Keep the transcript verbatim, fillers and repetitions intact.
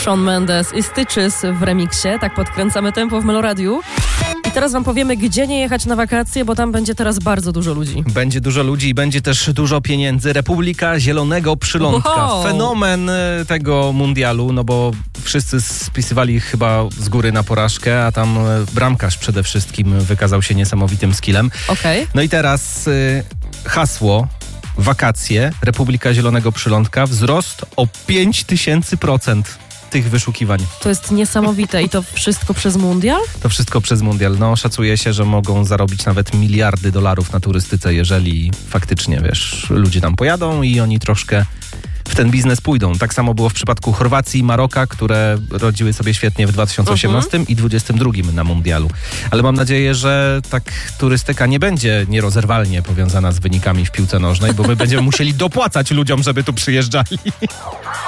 Shawn Mendes i Stitches w remiksie. Tak podkręcamy tempo w Meloradiu. I teraz wam powiemy, gdzie nie jechać na wakacje, bo tam będzie teraz bardzo dużo ludzi. Będzie dużo ludzi i będzie też dużo pieniędzy. Republika Zielonego Przylądka. Wow. Fenomen tego mundialu, no bo wszyscy spisywali chyba z góry na porażkę, a tam bramkarz przede wszystkim wykazał się niesamowitym skillem. Okej. Okay. No i teraz y, hasło wakacje, Republika Zielonego Przylądka, wzrost o pięć tysięcy procent tych wyszukiwań. To jest niesamowite i to wszystko przez mundial? To wszystko przez mundial. No, szacuje się, że mogą zarobić nawet miliardy dolarów na turystyce, jeżeli faktycznie, wiesz, ludzie tam pojadą i oni troszkę w ten biznes pójdą. Tak samo było w przypadku Chorwacji i Maroka, które rodziły sobie świetnie w dwa tysiące osiemnastym uh-huh. i dwudziestym drugim na mundialu. Ale mam nadzieję, że tak turystyka nie będzie nierozerwalnie powiązana z wynikami w piłce nożnej, bo my będziemy musieli dopłacać ludziom, żeby tu przyjeżdżali.